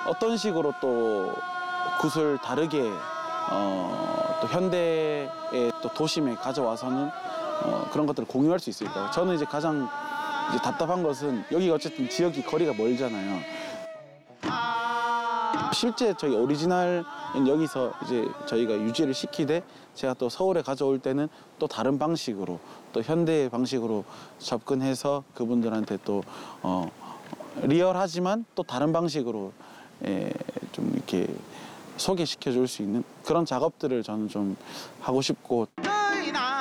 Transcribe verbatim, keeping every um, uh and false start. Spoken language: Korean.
어떤 식으로 또 굿을 다르게 어, 또 현대의 또 도심에 가져와서는 어, 그런 것들을 공유할 수 있을까. 저는 이제 가장 이제 답답한 것은 여기가 어쨌든 지역이 거리가 멀잖아요. 실제 저희 오리지널은 여기서 이제 저희가 유지를 시키되 제가 또 서울에 가져올 때는 또 다른 방식으로 또 현대의 방식으로 접근해서 그분들한테 또 어, 리얼하지만 또 다른 방식으로 예, 좀 이렇게 소개시켜 줄 수 있는 그런 작업들을 저는 좀 하고 싶고.